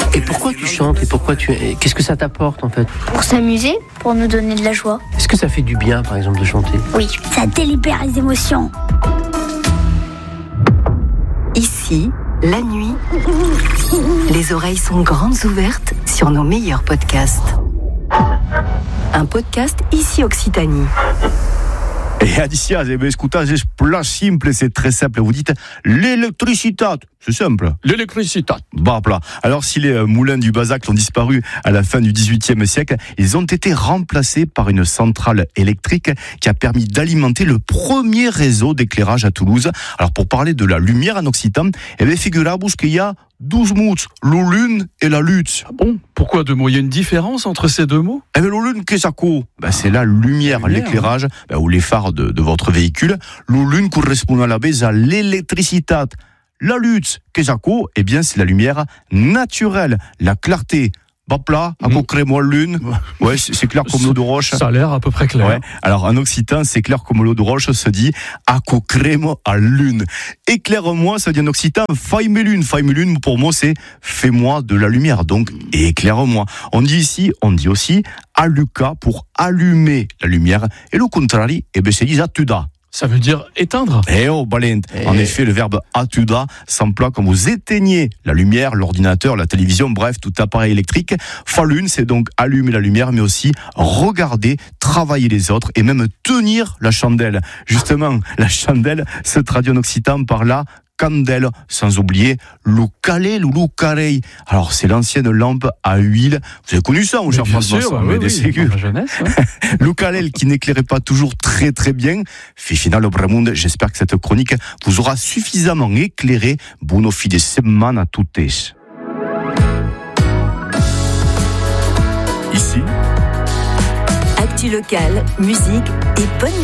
Et pourquoi tu chantes et qu'est-ce que ça t'apporte en fait? Pour s'amuser, pour nous donner de la joie. Est-ce que ça fait du bien par exemple de chanter? Oui, ça délibère les émotions. Ici, la nuit, les oreilles sont grandes ouvertes sur nos meilleurs podcasts. Un podcast Ici Occitanie. Et Adicia, écoutez, c'est plus simple, c'est très simple. Vous dites l'électricité, c'est simple. L'électricité. Bah, plat. Alors, si les moulins du Bazac ont disparu à la fin du XVIIIe siècle, ils ont été remplacés par une centrale électrique qui a permis d'alimenter le premier réseau d'éclairage à Toulouse. Alors, pour parler de la lumière en occitan, figurez-vous qu'il y a 12 mots, la lune et la lutte. Ah bon? Pourquoi deux mots? Il y a une différence entre ces deux mots? La lune, qu'est-ce que c'est? C'est la lumière, l'éclairage, ou les phares de votre véhicule. La lune correspond à la base à l'électricité. La lutte, qu'est-ce que c'est la lumière naturelle, la clarté. Plat, à quoi crée-moi lune? Ouais, c'est clair comme l'eau de roche. Ça a l'air à peu près clair. Ouais. Alors, en occitan, c'est clair comme l'eau de roche se dit à quoi crée-moi à lune. Éclaire-moi, ça dit en occitan, faille-moi lune. Faille-moi lune, pour moi, c'est fais-moi de la lumière. Donc, éclaire-moi. On dit aussi alluca pour allumer la lumière. Et le contraire, c'est dit atuda. Ça veut dire éteindre. En effet, le verbe atuda s'emploie quand vous éteignez la lumière, l'ordinateur, la télévision, bref, tout appareil électrique. Falune, c'est donc allumer la lumière, mais aussi regarder, travailler les autres et même tenir la chandelle. Justement, la chandelle se traduit en occitan par la candelle, sans oublier loucalé, louloucarei. Alors, c'est l'ancienne lampe à huile. Vous avez connu ça, mon cher François? Dans ma jeunesse. Loucalel qui n'éclairait pas toujours très très bien. Final Obramundo, j'espère que cette chronique vous aura suffisamment éclairé. Buon fine settimana a tutte. Ici, actu local, musique et bonne